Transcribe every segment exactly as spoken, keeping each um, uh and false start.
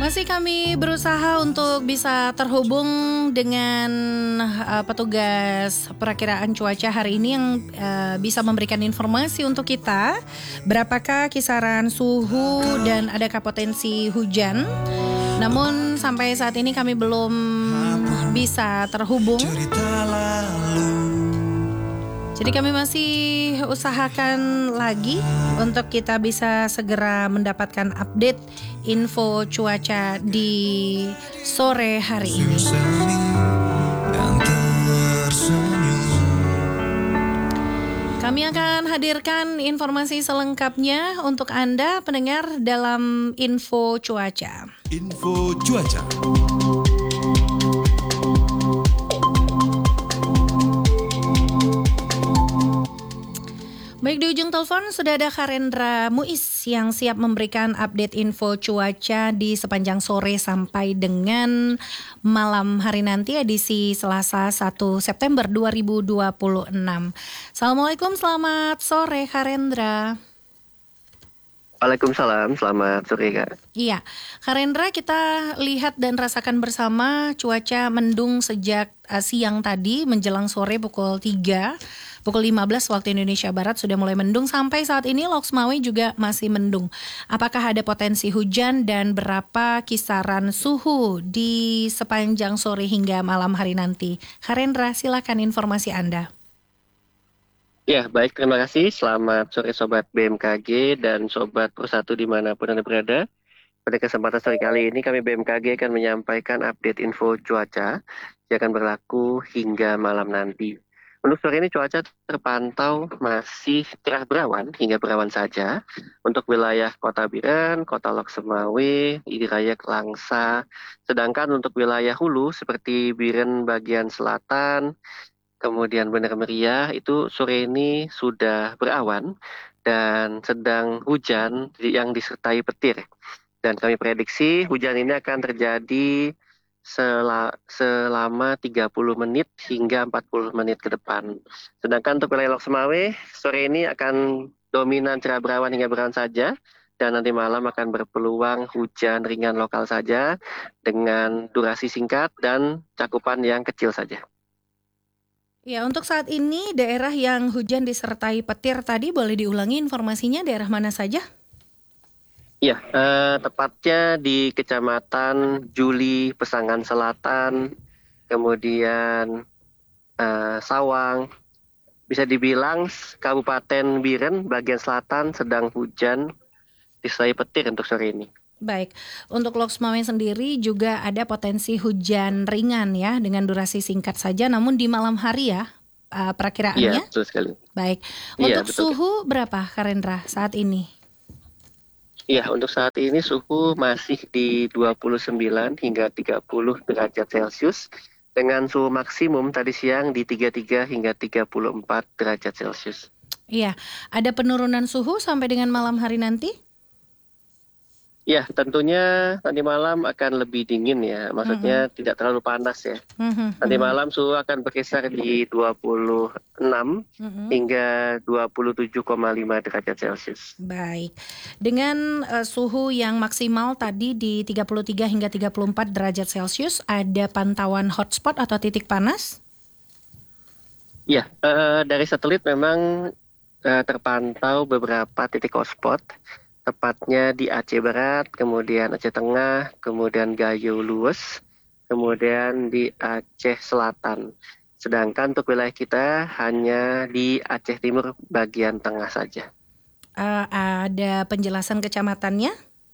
Masih kami berusaha untuk bisa terhubung dengan uh, petugas perakiraan cuaca hari ini yang uh, bisa memberikan informasi untuk kita berapakah kisaran suhu dan adakah potensi hujan. Namun sampai saat ini kami belum bisa terhubung. Jadi kami masih usahakan lagi untuk kita bisa segera mendapatkan update info cuaca di sore hari ini. Kami akan hadirkan informasi selengkapnya untuk Anda pendengar dalam info cuaca. Info cuaca. Baik, di ujung telepon sudah ada Kharendra Muiz yang siap memberikan update info cuaca di sepanjang sore sampai dengan malam hari nanti edisi Selasa satu September dua ribu dua puluh enam. Assalamualaikum, selamat sore Kharendra. Waalaikumsalam, selamat sore Kak. Iya, Kharendra, kita lihat dan rasakan bersama cuaca mendung sejak uh, siang tadi menjelang sore pukul tiga. Pukul lima belas waktu Indonesia Barat sudah mulai mendung. Sampai saat ini Loksmawe juga masih mendung. Apakah ada potensi hujan dan berapa kisaran suhu di sepanjang sore hingga malam hari nanti? Kharendra, silakan informasi Anda. Ya, baik, terima kasih. Selamat sore Sobat B M K G dan Sobat Persatu dimanapun Anda berada. Pada kesempatan sore kali ini kami B M K G akan menyampaikan update info cuaca yang akan berlaku hingga malam nanti. Untuk sore ini cuaca terpantau masih cerah berawan hingga berawan saja untuk wilayah Kota Biren, Kota Loksmawe, Idirayak, Langsa. Sedangkan untuk wilayah hulu seperti Biren bagian selatan, kemudian Bener Meriah itu sore ini sudah berawan dan sedang hujan yang disertai petir. Dan kami prediksi hujan ini akan terjadi selama tiga puluh menit hingga empat puluh menit ke depan. Sedangkan untuk wilayah Loksmawe, sore ini akan dominan cerah berawan hingga berawan saja, dan nanti malam akan berpeluang hujan ringan lokal saja dengan durasi singkat dan cakupan yang kecil saja. Ya, untuk saat ini daerah yang hujan disertai petir tadi boleh diulangi informasinya, daerah mana saja? Ya, eh, tepatnya di Kecamatan Juli, Pesangan Selatan, kemudian eh, Sawang. Bisa dibilang Kabupaten Biren bagian selatan sedang hujan disertai petir untuk sore ini. Baik, untuk Loksmawe sendiri juga ada potensi hujan ringan ya dengan durasi singkat saja, namun di malam hari ya uh, perakiraannya. Iya, betul sekali. Baik, Iya, untuk betul. suhu berapa Kharendra saat ini? Iya, untuk saat ini suhu masih di dua puluh sembilan hingga tiga puluh derajat Celcius dengan suhu maksimum tadi siang di tiga puluh tiga hingga tiga puluh empat derajat Celcius. Iya, ada penurunan suhu sampai dengan malam hari nanti? Ya, tentunya nanti malam akan lebih dingin ya, maksudnya mm-hmm. tidak terlalu panas ya. Mm-hmm. Nanti malam suhu akan berkisar di dua puluh enam mm-hmm. hingga dua puluh tujuh koma lima derajat Celcius. Baik, dengan uh, suhu yang maksimal tadi di tiga puluh tiga hingga tiga puluh empat derajat Celcius, ada pantauan hotspot atau titik panas? Ya, uh, dari satelit memang uh, terpantau beberapa titik hotspot. Tepatnya di Aceh Barat, kemudian Aceh Tengah, kemudian Gayo Luwes, kemudian di Aceh Selatan. Sedangkan untuk wilayah kita hanya di Aceh Timur bagian tengah saja. Uh, ada penjelasan kecamatannya?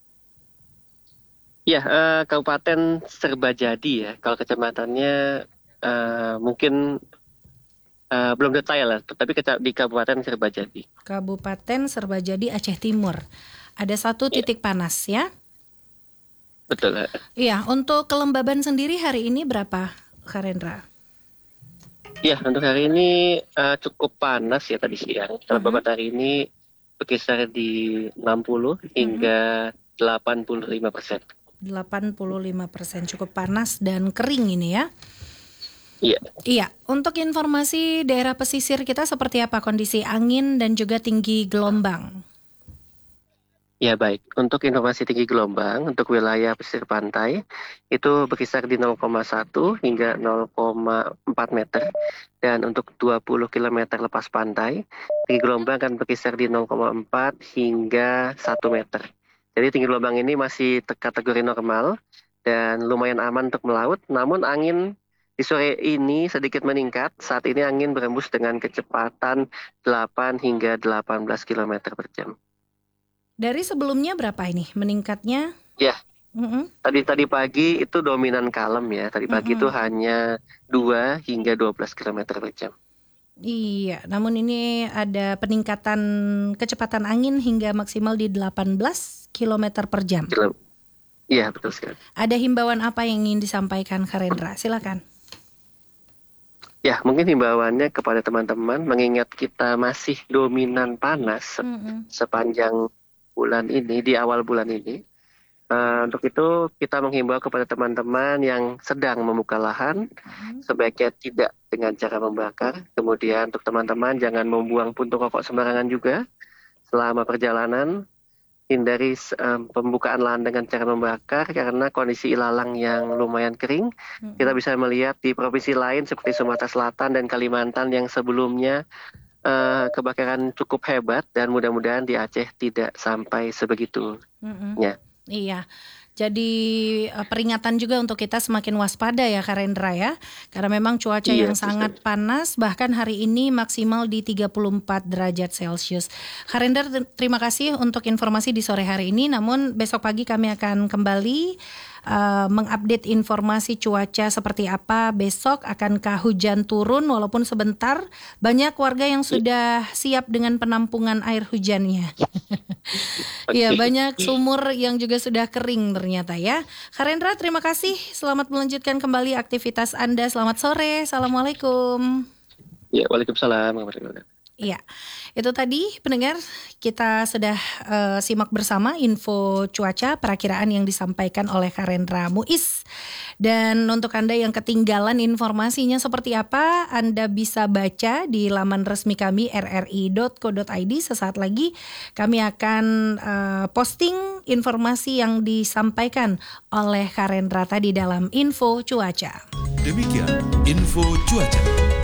Ya, uh, Kabupaten Serbajadi ya. Kalau kecamatannya uh, mungkin uh, belum detail lah, tapi di Kabupaten Serbajadi. Kabupaten Serbajadi Aceh Timur. Ada satu titik ya. Panas ya? Betul. Iya, untuk kelembaban sendiri hari ini berapa, Kharendra? Ya, untuk hari ini uh, cukup panas ya tadi siang. Kelembaban uh-huh. hari ini berkisar di enam puluh uh-huh. hingga delapan puluh lima persen. delapan puluh lima persen, cukup panas dan kering ini ya? Iya. Iya, untuk informasi daerah pesisir kita seperti apa kondisi angin dan juga tinggi gelombang? Ya baik, untuk informasi tinggi gelombang untuk wilayah pesisir pantai itu berkisar di nol koma satu hingga nol koma empat meter, dan untuk dua puluh kilometer lepas pantai tinggi gelombang akan berkisar di nol koma empat hingga satu meter. Jadi tinggi gelombang ini masih te- kategori normal dan lumayan aman untuk melaut, namun angin di sore ini sedikit meningkat. Saat ini angin berembus dengan kecepatan delapan hingga delapan belas kilometer per jam. Dari sebelumnya berapa ini meningkatnya? Ya, Mm-mm. Tadi tadi pagi itu dominan kalem ya. Tadi pagi itu Mm-mm. hanya dua hingga dua belas kilometer per jam. Iya, namun ini ada peningkatan kecepatan angin hingga maksimal di delapan belas kilometer per jam. Kilo- Iya, betul sekali. Ada himbauan apa yang ingin disampaikan Kak Rendra? Silakan. Ya, mungkin himbauannya kepada teman-teman mengingat kita masih dominan panas se- Mm-mm. sepanjang bulan ini, di awal bulan ini. Eh, untuk itu kita menghimbau kepada teman-teman yang sedang membuka lahan, Mm-mm. sebaiknya tidak dengan cara membakar. Kemudian untuk teman-teman jangan membuang puntung rokok sembarangan juga selama perjalanan. Hindari em, pembukaan lahan dengan cara membakar karena kondisi ilalang yang lumayan kering. Mm-mm. Kita bisa melihat di provinsi lain seperti Sumatera Selatan dan Kalimantan yang sebelumnya eh, kebakaran cukup hebat, dan mudah-mudahan di Aceh tidak sampai sebegitunya. Mm-mm. Iya, jadi eh, peringatan juga untuk kita semakin waspada ya Kak Rendra ya. Karena memang cuaca Iya, yang betul sangat sekali. panas, bahkan hari ini maksimal di tiga puluh empat derajat Celcius. Kak Rendra, ter- terima kasih untuk informasi di sore hari ini. Namun besok pagi kami akan kembali eh, mengupdate informasi cuaca seperti apa. Besok akankah hujan turun walaupun sebentar? Banyak warga yang sudah siap dengan penampungan air hujannya. Iya, Oke. banyak sumur yang juga sudah kering ternyata ya. Kak Rendra, terima kasih. Selamat melanjutkan kembali aktivitas Anda. Selamat sore. Assalamualaikum. Ya, waalaikumsalam warahmatullahi wabarakatuh. Iya, itu tadi pendengar kita sudah eh, simak bersama info cuaca perakiraan yang disampaikan oleh Kak Rendra Muiz. Dan untuk Anda yang ketinggalan informasinya seperti apa, Anda bisa baca di laman resmi kami r r i dot co dot i d. Sesaat lagi kami akan eh, posting informasi yang disampaikan oleh Kak Rendra tadi dalam info cuaca. Demikian info cuaca.